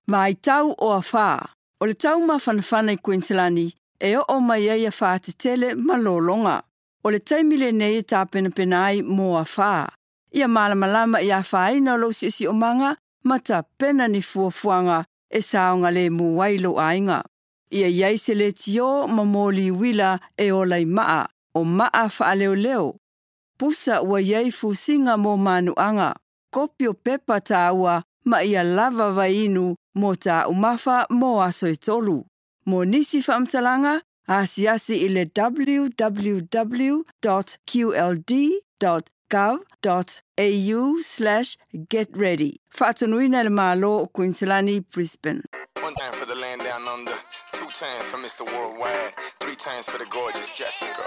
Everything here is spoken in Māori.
Mai tau o a whā. O le tau mawhanawhana I Queenslandi, e o mai ai a whā te tele malolonga. O le taimile nei tā pena ai mō a whā. Ia malamalama I a whāina lo si o manga, mata pena ni fuafuanga e saonga le muwailo ainga. Ia iai se le tio mamoli wila e o lai maa, o maa wha leo leo. Pusa ua iai fusinga mō manuanga. Kopio pepa tā ua ma ia lava vainu mō tā umafa mō aso e tolu. Mō nisi whaamtalanga, asiasi I le www.qld.gov.au/getready. Whaatanuina le mālo o Queenslandi, Brisbane. 1 time for the land down under, 2 times for Mr. Worldwide, 3 times for the gorgeous Jessica.